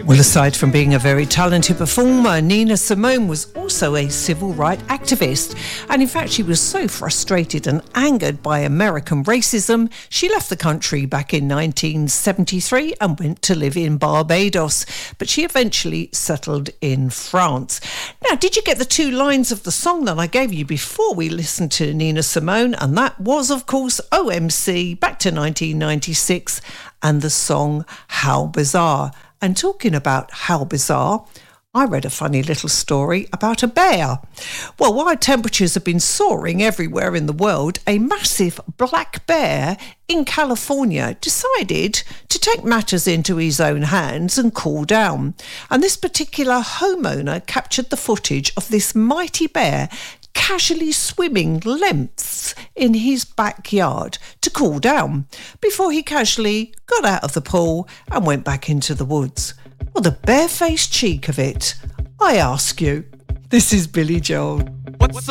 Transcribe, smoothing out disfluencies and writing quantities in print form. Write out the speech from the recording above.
Well, aside from being a very talented performer, Nina Simone was also a civil rights activist. And in fact, she was so frustrated and angered by American racism, she left the country back in 1973 and went to live in Barbados. But she eventually settled in France. Now, did you get the two lines of the song that I gave you before we listened to Nina Simone? And that was, of course, OMC, back to 1996, and the song How Bizarre. And talking about how bizarre, I read a funny little story about a bear. Well, while temperatures have been soaring everywhere in the world, a massive black bear in California decided to take matters into his own hands and cool down. And this particular homeowner captured the footage of this mighty bear casually swimming lengths in his backyard to cool down before he casually got out of the pool and went back into the woods. Well, the barefaced cheek of it, I ask you. This is Billy Joel. What's